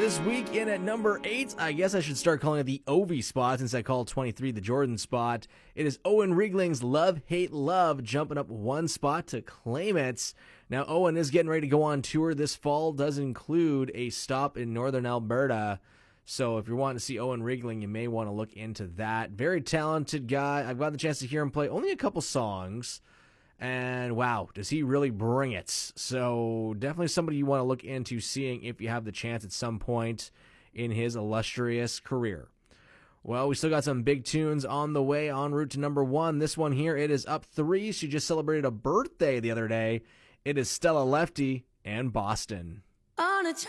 this week in at number 8, I guess I should start calling it the Ovi spot since I called 23 the Jordan spot. It is Owen Riegling's Love, Hate, Love jumping up 1 spot to claim it. Now, Owen is getting ready to go on tour this fall. Does include a stop in northern Alberta. So if you're wanting to see Owen Riegling, you may want to look into that. Very talented guy. I've got the chance to hear him play only a couple songs. And wow, does he really bring it. So definitely somebody you want to look into seeing if you have the chance at some point in his illustrious career. Well, we still got some big tunes on the way en route to number 1. This one here, it is up 3. She just celebrated a birthday the other day. It is Stella Lefty and Boston. On a